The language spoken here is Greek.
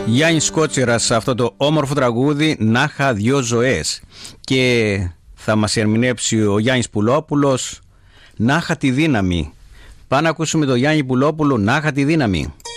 Γιάννης Κότσιρας σε αυτό το όμορφο τραγούδι «Να είχα δυο ζωές». Και θα μας ερμηνεύσει ο Γιάννης Πουλόπουλος «Να είχα τη δύναμη». Πάμε να ακούσουμε το Γιάννη Πουλόπουλο «Να είχα τη δύναμη».